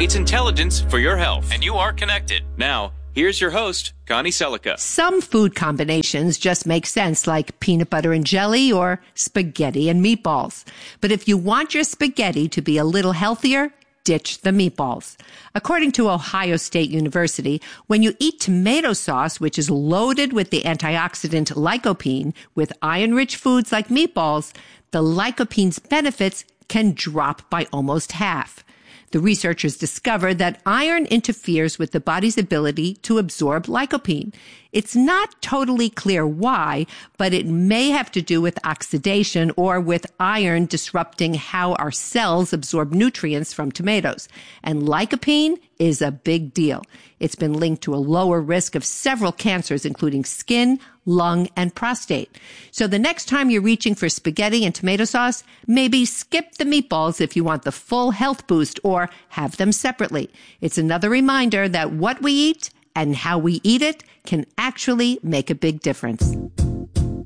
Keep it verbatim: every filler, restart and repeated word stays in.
It's intelligence for your health, and you are connected. Now, here's your host, Connie Selica. Some food combinations just make sense, like peanut butter and jelly or spaghetti and meatballs. But if you want your spaghetti to be a little healthier, ditch the meatballs. According to Ohio State University, when you eat tomato sauce, which is loaded with the antioxidant lycopene, with iron-rich foods like meatballs, the lycopene's benefits can drop by almost half. The researchers discovered that iron interferes with the body's ability to absorb lycopene. It's not totally clear why, but it may have to do with oxidation or with iron disrupting how our cells absorb nutrients from tomatoes. And lycopene is a big deal. It's been linked to a lower risk of several cancers, including skin, lung, and prostate. So the next time you're reaching for spaghetti and tomato sauce, maybe skip the meatballs if you want the full health boost, or have them separately. It's another reminder that what we eat and how we eat it can actually make a big difference.